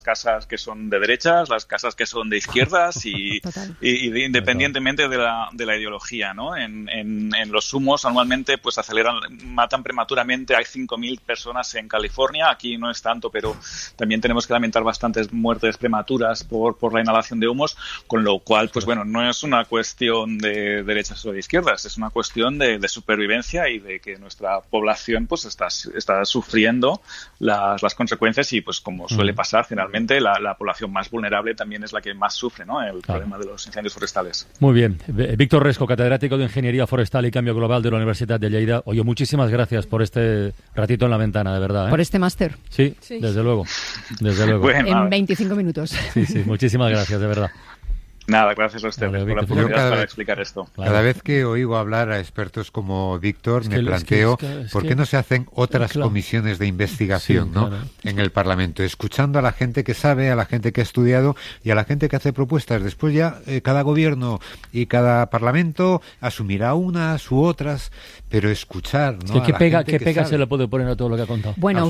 casas que son de derechas, las casas que son de izquierdas y independientemente de la ideología, ¿no? En los humos anualmente pues matan prematuramente a 5.000 personas en California. Aquí no es tanto, pero también tenemos que lamentar bastantes muertes prematuras por la inhalación de humos, con lo cual pues bueno, no es una cuestión de derechas o de izquierdas, es una cuestión de supervivencia y de que nuestra población pues está sufriendo las consecuencias y pues como suele pasar generalmente la población más vulnerable también es la que más sufre, ¿no? El problema de los incendios forestales. Muy bien. Víctor Resco, catedrático de Ingeniería Forestal y Cambio Global de la Universidad de Lleida. Oye, muchísimas gracias por este ratito en la ventana, de verdad, ¿eh? Por este máster. Sí, desde luego. Bueno, en 25 minutos. Sí, muchísimas gracias, de verdad. Nada, gracias a ustedes por la oportunidad para explicar esto. Cada vez que oigo hablar a expertos como Víctor, me planteo por qué no se hacen otras comisiones de investigación, ¿no? En el Parlamento, escuchando a la gente que sabe, a la gente que ha estudiado y a la gente que hace propuestas. Después ya cada gobierno y cada Parlamento asumirá unas u otras, pero escuchar, ¿no? ¿Qué pega se le puede poner a todo lo que ha contado? Bueno,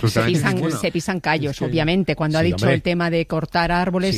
se pisan callos, obviamente. Cuando ha dicho el tema de cortar árboles,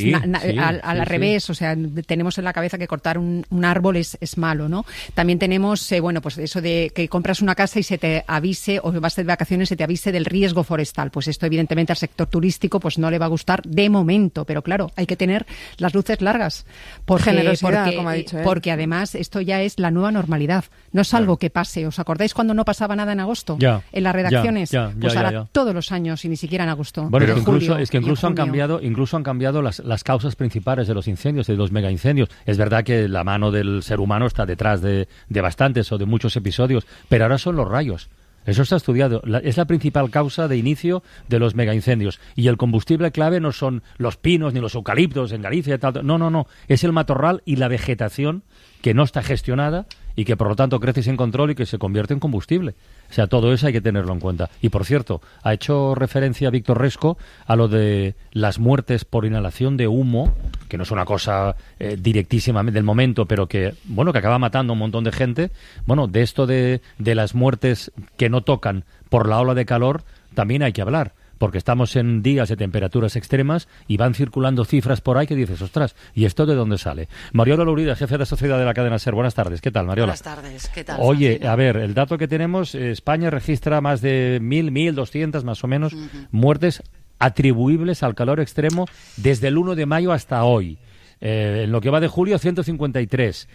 al revés, o sea, tenemos en la cabeza que cortar un árbol es malo, ¿no? También tenemos, pues eso de que compras una casa y se te avise, o vas de vacaciones y se te avise del riesgo forestal. Pues esto, evidentemente, al sector turístico pues no le va a gustar de momento, pero claro, hay que tener las luces largas. Porque, como ha dicho él. Porque además esto ya es la nueva normalidad. No es algo que pase. ¿Os acordáis cuando no pasaba nada en agosto? En las redacciones. Ahora todos los años y ni siquiera en agosto. Bueno, incluso han cambiado las causas principales de los incendios, de los megaincendios. Es verdad que la mano del ser humano está detrás de bastantes o de muchos episodios, pero ahora son los rayos. Eso está estudiado. Es la principal causa de inicio de los megaincendios. Y el combustible clave no son los pinos ni los eucaliptos en Galicia. No. Es el matorral y la vegetación que no está gestionada y que por lo tanto crece sin control y que se convierte en combustible. O sea, todo eso hay que tenerlo en cuenta. Y por cierto, ha hecho referencia Víctor Resco a lo de las muertes por inhalación de humo, que no es una cosa directísima del momento, pero que acaba matando a un montón de gente. Bueno, de esto de las muertes que no tocan por la ola de calor, también hay que hablar. Porque estamos en días de temperaturas extremas y van circulando cifras por ahí que dices, ostras, ¿y esto de dónde sale? Mariola Louride, jefe de sociedad de la cadena SER. Buenas tardes. ¿Qué tal, Mariola? Buenas tardes. ¿Qué tal? Oye, Francina? A ver, el dato que tenemos, España registra más de 1.200 más o menos muertes atribuibles al calor extremo desde el 1 de mayo hasta hoy. En lo que va de julio, 153.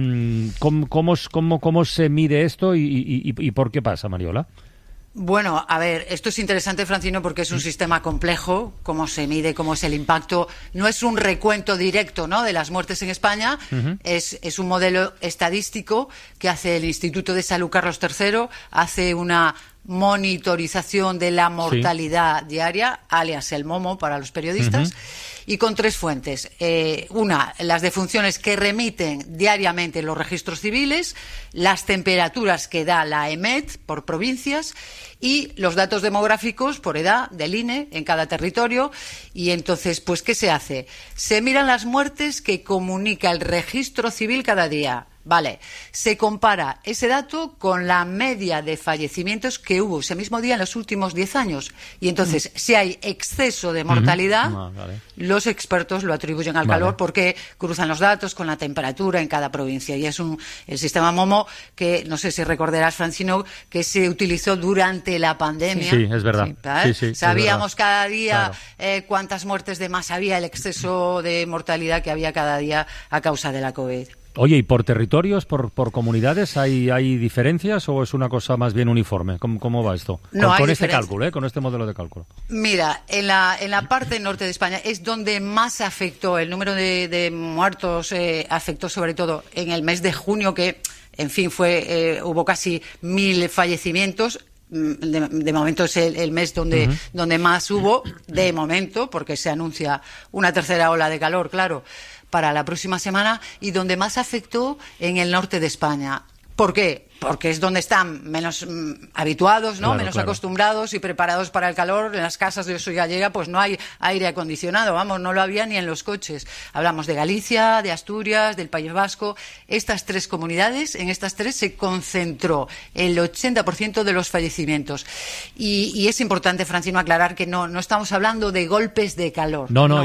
¿Cómo se mide esto y por qué pasa, Mariola? Bueno, a ver, esto es interesante, Francino, porque es un sistema complejo, cómo se mide, cómo es el impacto. No es un recuento directo, ¿no?, de las muertes en España, es un modelo estadístico que hace el Instituto de Salud Carlos III, hace una monitorización de la mortalidad diaria, alias el MOMO para los periodistas, y con 3 fuentes. Una, las defunciones que remiten diariamente los registros civiles, las temperaturas que da la EMET por provincias y los datos demográficos por edad del INE en cada territorio. Y entonces, pues, ¿qué se hace? Se miran las muertes que comunica el registro civil cada día. Vale, se compara ese dato con la media de fallecimientos que hubo ese mismo día en los últimos 10 años. Y entonces, si hay exceso de mortalidad, los expertos lo atribuyen al calor porque cruzan los datos con la temperatura en cada provincia. Y es el sistema MOMO que, no sé si recordarás, Francino, que se utilizó durante la pandemia. Sí, es verdad. Sabíamos es verdad. cada día cuántas muertes de más había, el exceso de mortalidad que había cada día a causa de la COVID. Oye, ¿y por territorios, por comunidades, hay diferencias o es una cosa más bien uniforme? ¿Cómo va esto? Con este cálculo, con este modelo de cálculo. Mira, en la parte norte de España es donde más afectó el número de muertos, afectó sobre todo en el mes de junio, que, en fin, hubo casi 1.000 fallecimientos. De momento es el mes donde más hubo, de momento, porque se anuncia una tercera ola de calor, claro, para la próxima semana, y donde más afectó en el norte de España. ¿Por qué? Porque es donde están menos habituados, ¿no? Menos acostumbrados y preparados para el calor. En las casas, yo soy gallega, pues no hay aire acondicionado, vamos, no lo había ni en los coches. Hablamos de Galicia, de Asturias, del País Vasco. Estas 3 comunidades, en estas 3 se concentró el 80% de los fallecimientos. Y es importante, Francino, aclarar que no estamos hablando de golpes de calor. No.